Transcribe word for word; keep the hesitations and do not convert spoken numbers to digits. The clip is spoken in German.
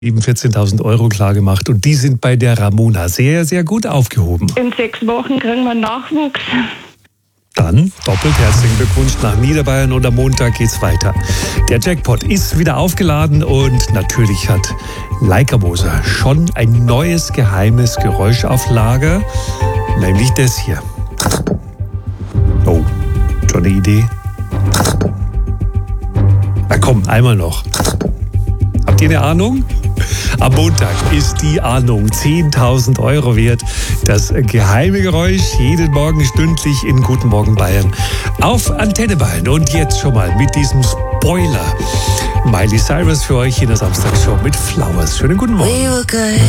eben vierzehntausend Euro klar gemacht und die sind bei der Ramona sehr, sehr gut aufgehoben. In sechs Wochen kriegen wir Nachwuchs. Dann doppelt herzlichen Glückwunsch nach Niederbayern und am Montag geht's weiter. Der Jackpot ist wieder aufgeladen und natürlich hat Leica Moser schon ein neues geheimes Geräusch auf Lager, nämlich das hier. Oh, schon eine Idee? Na komm, einmal noch. Habt ihr eine Ahnung? Am Montag ist die Ahnung zehntausend Euro wert. Das geheime Geräusch jeden Morgen stündlich in Guten Morgen Bayern auf Antenne Bayern. Und jetzt schon mal mit diesem Spoiler. Miley Cyrus für euch in der Samstagshow mit Flowers. Schönen guten Morgen.